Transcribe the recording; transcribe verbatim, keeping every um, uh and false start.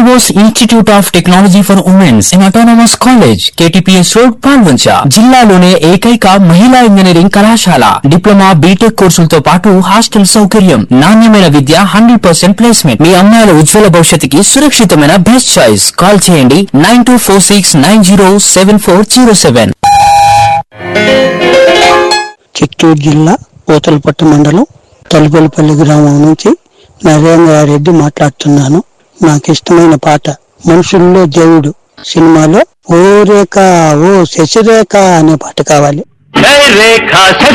Converse Institute of Technology for Women's in Autonomous College, K T P S Road, Palvancha. జిల్లాలోనే ఏకైక మహిళా engineering కళాశాల. Diploma, BTech కోర్సులతో పాటు hostel సౌకర్యం, నాణ్యమైన విద్య, హండ్రెడ్ పర్సెంట్ ప్లేస్మెంట్. మీ అమ్మాయిల ఉజ్వల భవిష్యత్తుకి సురక్షితమైన బెస్ట్ చాయిస్. కాల్ చేయండి nine two four six nine zero seven four zero seven. Chittoor జిల్లా పోతలపట్టు మండలం తలుపులపల్లి గ్రామం నుంచి నరేంద్రారెడ్డి మాట్లాడుతున్నాను. నాకు ఇష్టమైన పాట మనుషుల్లో దేవుడు సినిమాలో ఓ రేఖ ఓ శశిరేఖ అనే పాట కావాలి.